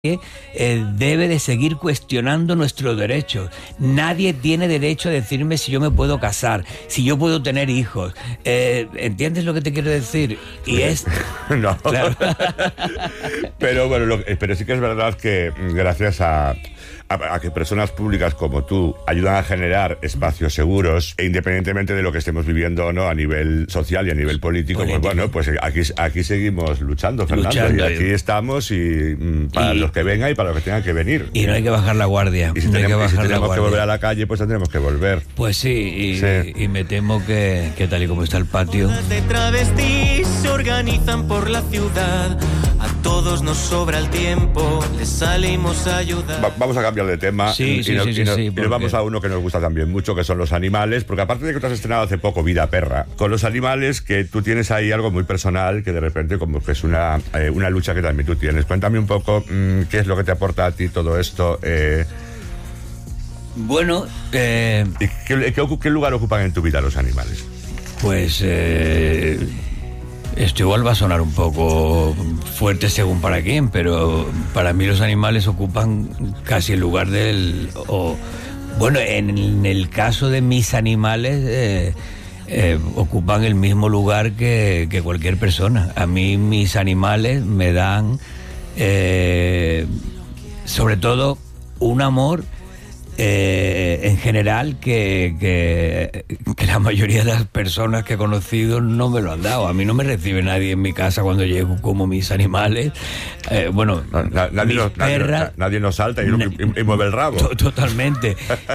debe de seguir cuestionando nuestros derechos. Nadie tiene derecho a decirme si yo me puedo casar, si yo puedo tener hijos. ¿Entiendes lo que te quiero decir? Y es... No. Claro. Pero bueno, pero sí que es verdad que gracias a que personas públicas como tú ayudan a generar espacios seguros, e independientemente de lo que estemos viviendo o no a nivel social y a nivel político. Pues bueno, pues aquí seguimos luchando, Fernando, y aquí estamos para los que vengan y para los que tengan que venir. Y no hay que bajar la guardia. Y si tenemos que volver a la calle, pues tendremos que volver. Pues sí, y me temo que tal y como está el patio... De travestis se organizan por la ciudad. A todos nos sobra el tiempo, les salimos a ayudar. Vamos a cambiar de tema y nos vamos a uno que nos gusta también mucho, que son los animales, porque aparte de que tú has estrenado hace poco Vida Perra, con los animales, que tú tienes ahí algo muy personal, que de repente como que es una lucha que también tú tienes. Cuéntame un poco qué es lo que te aporta a ti todo esto. Bueno, ¿Y qué lugar ocupan en tu vida los animales? Pues esto igual va a sonar un poco fuerte según para quién, pero para mí los animales ocupan casi el lugar bueno, en el caso de mis animales ocupan el mismo lugar que cualquier persona. A mí mis animales me dan sobre todo un amor en general que la mayoría de las personas que he conocido no me lo han dado. A mí no me recibe nadie en mi casa cuando llego como mis animales. Nadie nos salta y mueve el rabo. Totalmente.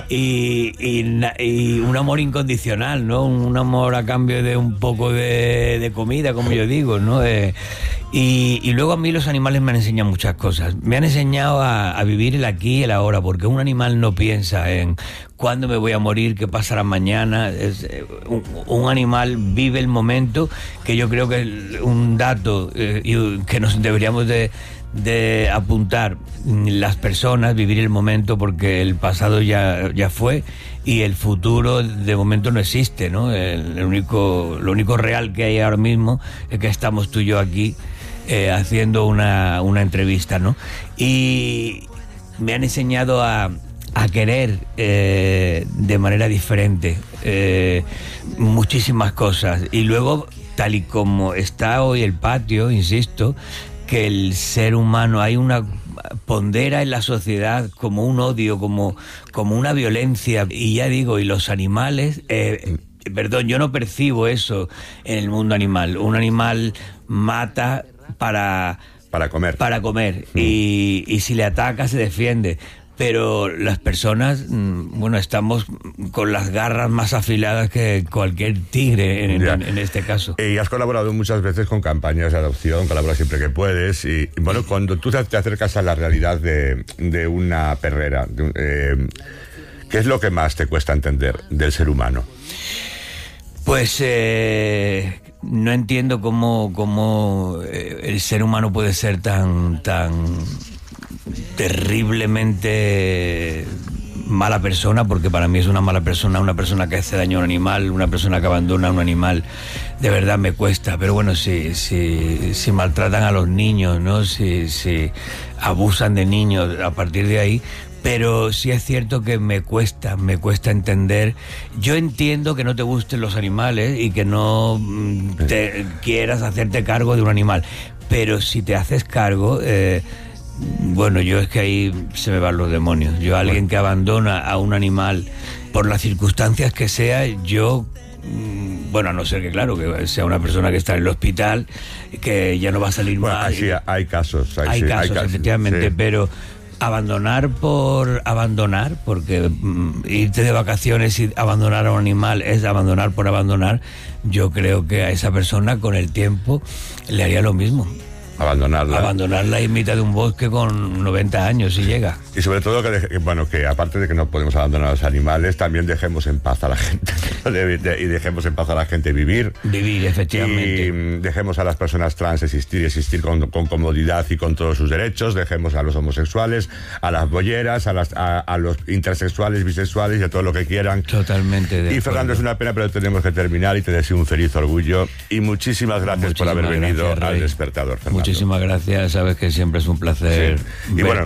y un amor incondicional, ¿no? Un amor a cambio de un poco de comida, como yo digo, ¿no? Y luego a mí los animales me han enseñado muchas cosas. Me han enseñado a vivir el aquí y el ahora, porque un animal no piensa en cuándo me voy a morir, qué pasará mañana. Un animal vive el momento, que yo creo que es un dato que nos deberíamos de apuntar las personas, vivir el momento, porque el pasado ya fue y el futuro de momento no existe, ¿no? Lo único real que hay ahora mismo es que estamos tú y yo aquí haciendo una entrevista, ¿no? Y me han enseñado a querer de manera diferente muchísimas cosas. Y luego, tal y como está hoy el patio, insisto, que el ser humano pondera en la sociedad como un odio, como una violencia. Y ya digo, y los animales... Perdón, yo no percibo eso en el mundo animal. Un animal mata para comer. Y si le ataca, se defiende. Pero las personas, bueno, estamos con las garras más afiladas que cualquier tigre en este caso. Y has colaborado muchas veces con campañas de adopción, colaboras siempre que puedes. Y bueno, cuando tú te acercas a la realidad de una perrera, ¿qué es lo que más te cuesta entender del ser humano? Pues no entiendo cómo el ser humano puede ser tan terriblemente mala persona, porque para mí es una mala persona, una persona que hace daño a un animal, una persona que abandona a un animal. De verdad me cuesta. Pero bueno, si maltratan a los niños, ¿no? Si abusan de niños, a partir de ahí... Pero sí es cierto que me cuesta entender. Yo entiendo que no te gusten los animales y que no quieras hacerte cargo de un animal, pero si te haces cargo, bueno, yo es que ahí se me van los demonios. Yo, alguien que abandona a un animal por las circunstancias que sea, yo... Bueno, a no ser que, claro, que sea una persona que está en el hospital, que ya no va a salir mal. Sí, hay casos. Hay casos, efectivamente, sí. Pero... abandonar, porque irte de vacaciones y abandonar a un animal es abandonar por abandonar. Yo creo que a esa persona con el tiempo le haría lo mismo. Abandonarla en mitad de un bosque con 90 años si llega. Y sobre todo que aparte de que no podemos abandonar a los animales, también dejemos en paz a la gente y dejemos en paz a la gente vivir, efectivamente, y dejemos a las personas trans existir con comodidad y con todos sus derechos. Dejemos a los homosexuales, a las bolleras, a los intersexuales, bisexuales y a todo lo que quieran. Totalmente de acuerdo. Fernando, es una pena, pero tenemos que terminar, y te deseo un feliz orgullo y muchísimas gracias por haber venido al Despertador, Fernando. Muchísimas gracias, sabes que siempre es un placer. Sí. Y bueno,